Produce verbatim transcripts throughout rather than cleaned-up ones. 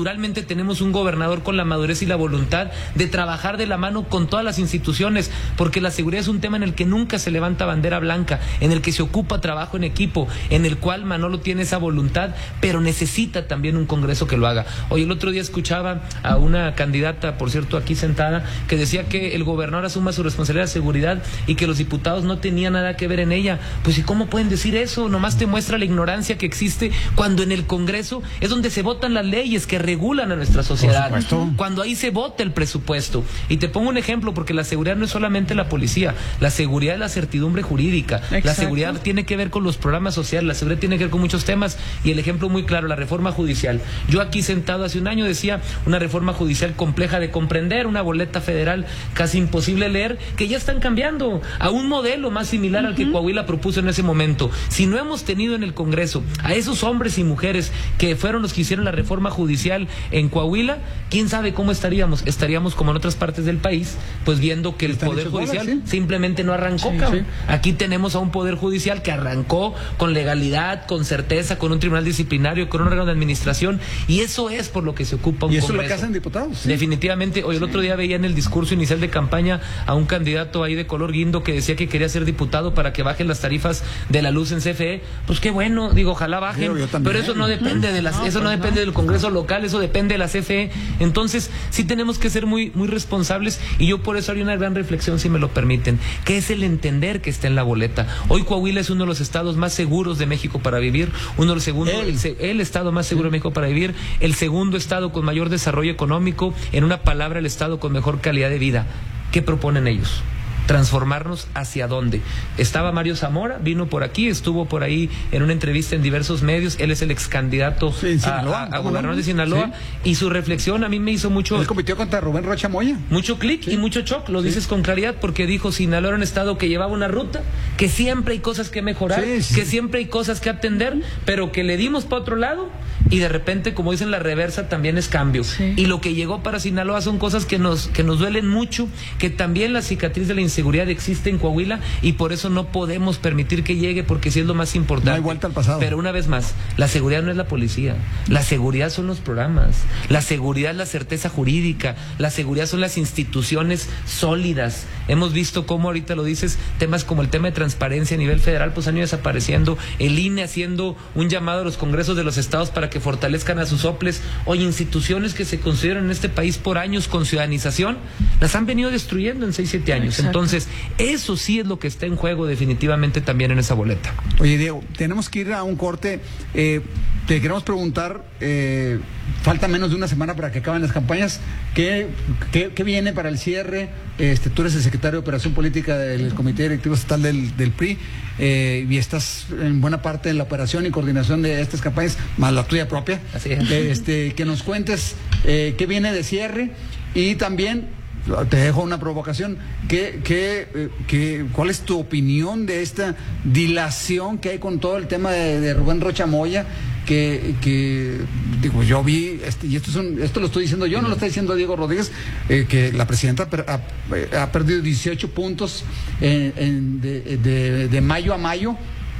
naturalmente tenemos un gobernador con la madurez y la voluntad de trabajar de la mano con todas las instituciones, porque la seguridad es un tema en el que nunca se levanta bandera blanca, en el que se ocupa trabajo en equipo, en el cual Manolo tiene esa voluntad, pero necesita también un Congreso que lo haga. Hoy el otro día escuchaba a una candidata, por cierto, aquí sentada, que decía que el gobernador asuma su responsabilidad de seguridad y que los diputados no tenían nada que ver en ella. Pues ¿y cómo pueden decir eso? Nomás te muestra la ignorancia que existe cuando en el Congreso es donde se votan las leyes que regulan a nuestra sociedad, cuando ahí se vota el presupuesto. Y te pongo un ejemplo, porque la seguridad no es solamente la policía, la seguridad es la certidumbre jurídica. Exacto. La seguridad tiene que ver con los programas sociales, la seguridad tiene que ver con muchos temas, y el ejemplo muy claro, la reforma judicial. Yo aquí sentado hace un año decía, una reforma judicial compleja de comprender, una boleta federal casi imposible de leer, que ya están cambiando a un modelo más similar uh-huh. al que Coahuila propuso en ese momento. Si no hemos tenido en el Congreso a esos hombres y mujeres que fueron los que hicieron la reforma judicial en Coahuila, quién sabe cómo estaríamos. Estaríamos como en otras partes del país, pues viendo que el Poder Judicial bolas, ¿sí? simplemente no arrancó. Sí, sí. Aquí tenemos a un Poder Judicial que arrancó con legalidad, con certeza, con un tribunal disciplinario, con un órgano de administración, y eso es por lo que se ocupa un y eso Congreso. Es lo que hacen diputados. ¿Sí? Definitivamente. Hoy el sí. otro día veía en el discurso inicial de campaña a un candidato ahí de color guindo que decía que quería ser diputado para que bajen las tarifas de la luz en C F E. Pues qué bueno, digo, ojalá bajen, yo, yo pero eso no depende de las, no, eso no pues depende no. del Congreso local, eso depende de la C F E. Entonces, sí tenemos que ser muy, muy responsables, y yo por eso haría una gran reflexión, si me lo permiten, que es el entender que está en la boleta. Hoy Coahuila es uno de los estados más seguros de México para vivir, uno de los segundos, el, el estado más seguro de México para vivir, el segundo estado con mayor desarrollo económico, en una palabra, el estado con mejor calidad de vida. ¿Qué proponen ellos? Transformarnos hacia dónde. Estaba Mario Zamora, vino por aquí, estuvo por ahí en una entrevista en diversos medios. Él es el ex candidato sí, a, a, a gobernador no? de Sinaloa, sí. y su reflexión a mí me hizo mucho. Él compitió contra Rubén Rocha Moya. Mucho clic sí. y mucho shock, lo sí. dices con claridad, porque dijo: Sinaloa era un estado que llevaba una ruta, que siempre hay cosas que mejorar, sí, sí. que siempre hay cosas que atender, pero que le dimos para otro lado, y de repente, como dicen, la reversa también es cambio. Sí. Y lo que llegó para Sinaloa son cosas que nos, que nos duelen mucho, que también la cicatriz de la inseguridad existe en Coahuila, y por eso no podemos permitir que llegue, porque sí es lo más importante. No hay vuelta al pasado. Pero una vez más, la seguridad no es la policía, la seguridad son los programas, la seguridad es la certeza jurídica, la seguridad son las instituciones sólidas. Hemos visto cómo, ahorita lo dices, temas como el tema de transparencia a nivel federal pues han ido desapareciendo, el I N E haciendo un llamado a los congresos de los estados para que fortalezcan a sus OPLES. Hoy instituciones que se construyeron en este país por años con ciudadanización, las han venido destruyendo en seis, siete años. Exacto. Entonces, eso sí es lo que está en juego definitivamente también en esa boleta. Oye, Diego, tenemos que ir a un corte. Eh, te queremos preguntar, eh, falta menos de una semana para que acaben las campañas. ¿Qué, qué, qué viene para el cierre? Este, tú eres el secretario de Operación Política del Comité Directivo Estatal del, del P R I, eh, y estás en buena parte de la operación y coordinación de estas campañas, más la tuya propia. Así es. Este, que nos cuentes eh, qué viene de cierre, y también te dejo una provocación. ¿Qué, qué, qué, ¿Cuál es tu opinión de esta dilación que hay con todo el tema de, de Rubén Rocha Moya? Que, que digo, yo vi, este, y esto, es un, esto lo estoy diciendo yo, no lo está diciendo Diego Rodríguez, eh, que la presidenta ha, ha perdido dieciocho puntos en, en, de, de, de mayo a mayo.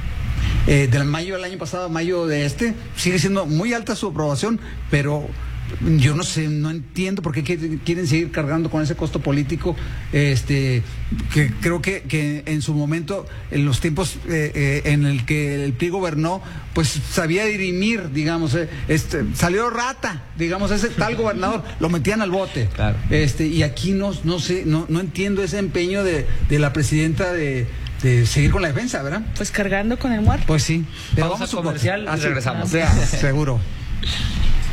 Eh, del mayo del año pasado a mayo de este, sigue siendo muy alta su aprobación, pero yo no sé, no entiendo por qué quieren seguir cargando con ese costo político, este, que creo que, que en su momento, en los tiempos eh, eh, en el que el P R I gobernó, pues sabía dirimir, digamos, eh, este, salió rata, digamos, ese tal gobernador, lo metían al bote. Claro. Este, y aquí no, no sé, no, no entiendo ese empeño de, de la presidenta de de seguir con la defensa, ¿verdad? Pues cargando con el muerto. Pues sí. Vamos, vamos a comercial y regresamos. Ya, seguro.